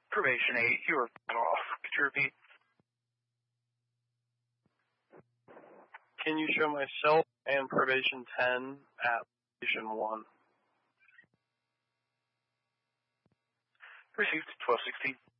Probation 8, you are off. Could you repeat? Can you show myself and probation 10 at location 1? Received 1216.